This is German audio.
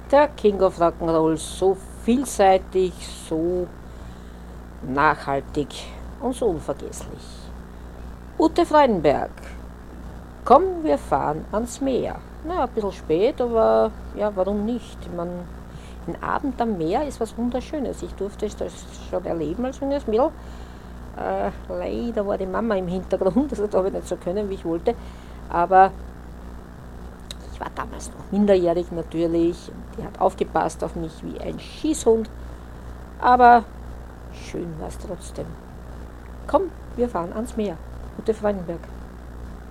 Der King of Rock'n'Roll, so vielseitig, so nachhaltig und so unvergesslich. Ute Freudenberg, komm, wir fahren ans Meer. Na, ein bisschen spät, aber ja, warum nicht? Ich meine, ein Abend am Meer ist was Wunderschönes. Ich durfte das schon erleben als junges Mädel. Leider war die Mama im Hintergrund, also da habe ich nicht so können, wie ich wollte. Aber ich war damals noch minderjährig natürlich. Die hat aufgepasst auf mich wie ein Schießhund. Aber schön war es trotzdem. Komm, wir fahren ans Meer. Ute Freudenberg.